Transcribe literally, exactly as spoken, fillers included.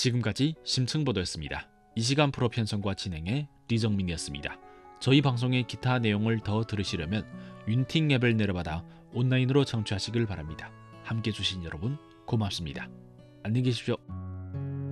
지금까지 심층보도였습니다. 이 시간 프로 편성과 진행의 리정민이었습니다. 저희 방송의 기타 내용을 더 들으시려면 윤팅 앱을 내려받아 온라인으로 청취하시길 바랍니다. 함께 해주신 여러분 고맙습니다. 안녕히 계십시오.